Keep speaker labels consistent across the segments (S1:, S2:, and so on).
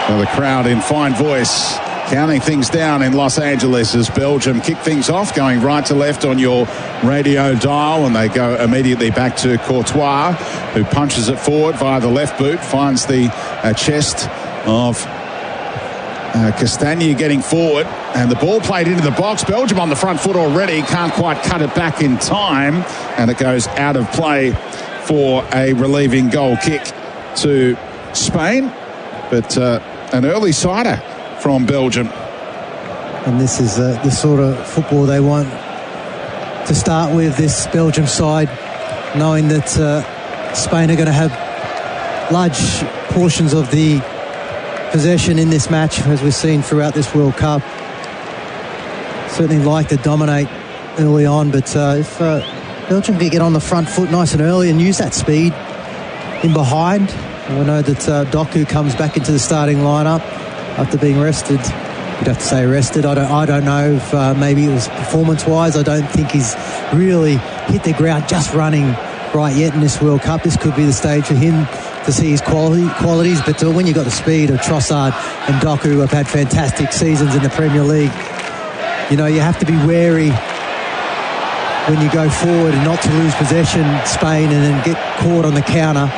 S1: Well, the crowd in fine voice counting things down in Los Angeles as Belgium kick things off, going right to left on your radio dial, and they go immediately back to Courtois, who punches it forward via the left boot, finds the chest of Castagna getting forward, and the ball played into the box. Belgium on the front foot already, can't quite cut it back in time, and it goes out of play for a relieving goal kick to Spain, but an early sider from Belgium.
S2: And this is the sort of football they want to start with, this Belgium side, knowing that Spain are going to have large portions of the possession in this match, as we've seen throughout this World Cup. Certainly like to dominate early on, but if Belgium can get on the front foot nice and early and use that speed in behind, we know that Doku comes back into the starting lineup after being rested. You'd have to say rested. I don't know if maybe it was performance-wise. I don't think he's really hit the ground just running right yet in this World Cup. This could be the stage for him to see his qualities. But when you've got the speed of Trossard and Doku, who have had fantastic seasons in the Premier League, you know, you have to be wary when you go forward and not to lose possession, Spain, and then get caught on the counter.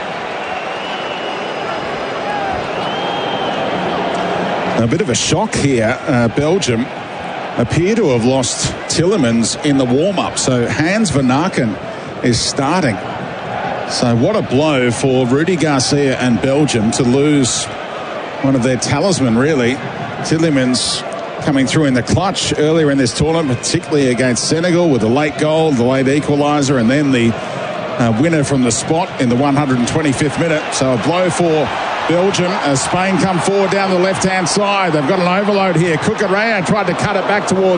S1: A bit of a shock here. Belgium appear to have lost Tielemans in the warm-up, so Hans van Aken is starting. So what a blow for Rudy Garcia and Belgium to lose one of their talisman, really. Tielemans coming through in the clutch earlier in this tournament, particularly against Senegal, with the late goal, the late equaliser, and then the winner from the spot in the 125th minute. So a blow for Belgium as Spain come forward down the left-hand side. They've got an overload here. Cucurella tried to cut it back towards